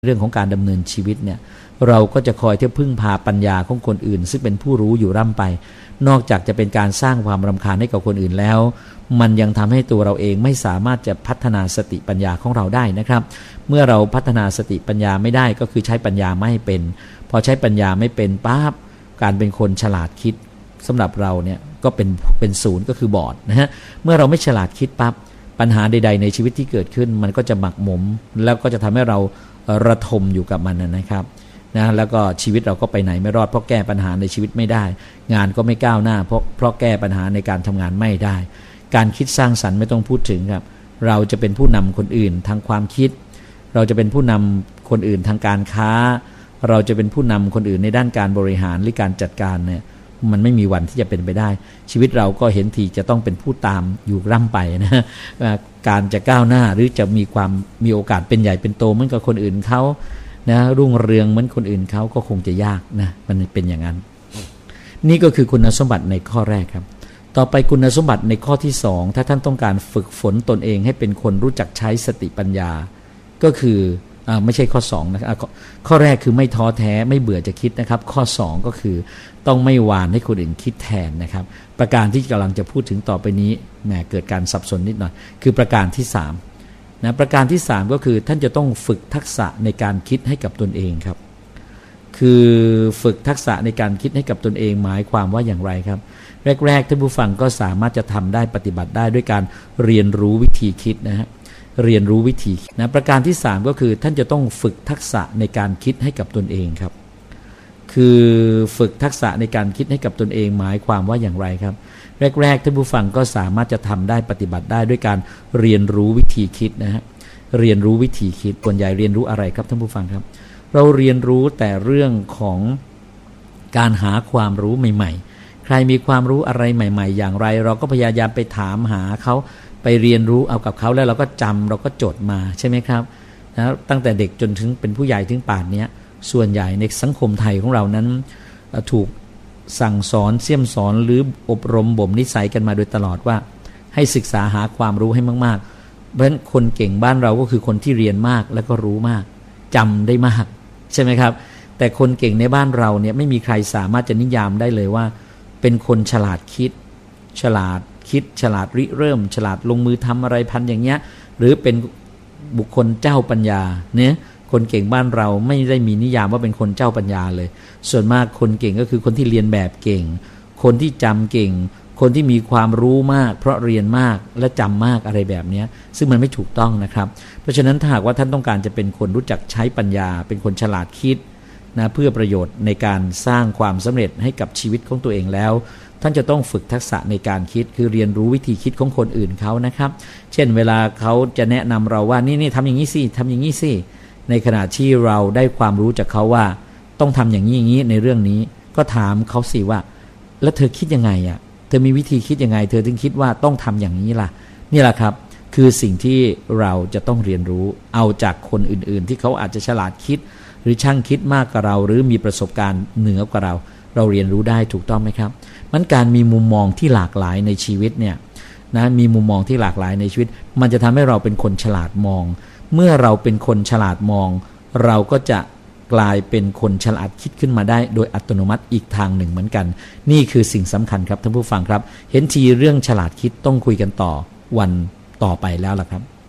เรื่องของการดำเนินชีวิตเนี่ยเราก็จะคอยที่พึ่งพาปัญญาของคนอื่นซึ่งเป็นผู้รู้อยู่ร่ำไปนอกจากจะเป็นการสร้างความรำคาญให้กับคนอื่นแล้วมันยังทำให้ตัวเราเองไม่สามารถจะพัฒนาสติปัญญาของเราได้นะครับเมื่อเราพัฒนาสติปัญญาไม่ได้ก็คือใช้ปัญญาไม่เป็นพอใช้ปัญญาไม่เป็นปั๊บการเป็นคนฉลาดคิดสำหรับเราเนี่ยก็เป็นศูนย์ก็คือบอดนะฮะเมื่อเราไม่ฉลาดคิดปั๊บปัญหาใดๆในชีวิตที่เกิดขึ้นมันก็จะหมักหมมแล้วก็จะทำให้เราระทมอยู่กับมันนะครับนะแล้วก็ชีวิตเราก็ไปไหนไม่รอดเพราะแก้ปัญหาในชีวิตไม่ได้งานก็ไม่ก้าวหน้าเพราะแก้ปัญหาในการทำงานไม่ได้การคิดสร้างสรรค์ไม่ต้องพูดถึงครับเราจะเป็นผู้นำคนอื่นทางความคิดเราจะเป็นผู้นำคนอื่นทางการค้าเราจะเป็นผู้นำคนอื่นในด้านการบริหารหรือการจัดการเนี่ยมันไม่มีวันที่จะเป็นไปได้ชีวิตเราก็เห็นทีจะต้องเป็นผู้ตามอยู่ร่ำไปนะการจะก้าวหน้าหรือจะมีโอกาสเป็นใหญ่เป็นโตเหมือนกับคนอื่นเขานะรุ่งเรืองเหมือนคนอื่นเขาก็คงจะยากนะมันเป็นอย่างนั้นนี่ก็คือคุณสมบัติในข้อแรกครับต่อไปคุณสมบัติในข้อที่2ถ้าท่านต้องการฝึกฝนตนเองให้เป็นคนรู้จักใช้สติปัญญาก็คือไม่ใช่ข้อ2นะครับข้อแรกคือไม่ท้อแท้ไม่เบื่อจะคิดนะครับข้อ2ก็คือต้องไม่หวานให้คนอื่นคิดแทนนะครับประการที่กำลังจะพูดถึงต่อไปนี้แหมเกิดการสับสนนิดหน่อยคือประการที่3นะประการที่3ก็คือท่านจะต้องฝึกทักษะในการคิดให้กับตนเองครับคือฝึกทักษะในการคิดให้กับตนเองหมายความว่าอย่างไรครับแรกๆท่านผู้ฟังก็สามารถจะทำได้ปฏิบัติได้ด้วยการเรียนรู้วิธีคิดนะฮะเรียนรู้วิธีนะประการที่3ก็คือท่านจะต้องฝึกทักษะในการคิดให้กับตนเองครับคือฝึกทักษะในการคิดให้กับตนเองหมายความว่าอย่างไรครับแรกๆท่านผู้ฟังก็สามารถจะทำได้ปฏิบัติได้ด้วยการเรียนรู้วิธีคิดนะฮะเรียนรู้วิธีคิดส่วนใหญ่เรียนรู้อะไรครับท่านผู้ฟังครับเราเรียนรู้แต่เรื่องของการหาความรู้ใหม่ๆใครมีความรู้อะไรใหม่ๆอย่างไรเราก็พยายามไปถามหาเขาไปเรียนรู้เอากับเขาแล้วเราก็จำเราก็จดมาใช่ไหมครับนะตั้งแต่เด็กจนถึงเป็นผู้ใหญ่ถึงป่านนี้ส่วนใหญ่ในสังคมไทยของเรานั้นถูกสั่งสอนเสี่ยมสอนหรืออบรมบ่มนิสัยกันมาโดยตลอดว่าให้ศึกษาหาความรู้ให้มากๆเพราะฉะนั้นคนเก่งบ้านเราก็คือคนที่เรียนมากแล้วก็รู้มากจำได้มากใช่ไหมครับแต่คนเก่งในบ้านเราเนี่ยไม่มีใครสามารถจะนิยามได้เลยว่าเป็นคนฉลาดคิดฉลาดริเริ่มฉลาดลงมือทำอะไรพันอย่างเงี้ยหรือเป็นบุคคลเจ้าปัญญาเนี่ยคนเก่งบ้านเราไม่ได้มีนิยามว่าเป็นคนเจ้าปัญญาเลยส่วนมากคนเก่งก็คือคนที่เรียนแบบเก่งคนที่จำเก่งคนที่มีความรู้มากเพราะเรียนมากและจำมากอะไรแบบนี้ซึ่งมันไม่ถูกต้องนะครับเพราะฉะนั้นถ้าหากว่าท่านต้องการจะเป็นคนรู้จักใช้ปัญญาเป็นคนฉลาดคิดนะเพื่อประโยชน์ในการสร้างความสำเร็จให้กับชีวิตของตัวเองแล้วท่านจะต้องฝึกทักษะในการคิดคือเรียนรู้วิธีคิดของคนอื่นเขานะครับเช่นเวลาเขาจะแนะนำเราว่านี่ทำอย่างนี้สิทำอย่างนี้สิในขณะที่เราได้ความรู้จากเขาว่าต้องทำอย่างนี้อย่างนี้ในเรื่องนี้ก็ถามเขาสิว่าแล้วเธอคิดยังไงอ่ะเธอมีวิธีคิดยังไงเธอถึงคิดว่าต้องทำอย่างนี้ล่ะนี่แหละครับคือสิ่งที่เราจะต้องเรียนรู้เอาจากคนอื่นๆที่เขาอาจจะฉลาดคิดหรือช่างคิดมากกว่าเราหรือมีประสบการณ์เหนือกว่าเราเรียนรู้ได้ถูกต้องไหมครับมันการมีมุมมองที่หลากหลายในชีวิตเนี่ยนะมีมุมมองที่หลากหลายในชีวิตมันจะทำให้เราเป็นคนฉลาดมองเมื่อเราเป็นคนฉลาดมองเราก็จะกลายเป็นคนฉลาดคิดขึ้นมาได้โดยอัตโนมัติอีกทางหนึ่งเหมือนกันนี่คือสิ่งสำคัญครับท่านผู้ฟังครับเห็นทีเรื่องฉลาดคิดต้องคุยกันต่อวันต่อไปแล้วล่ะครับ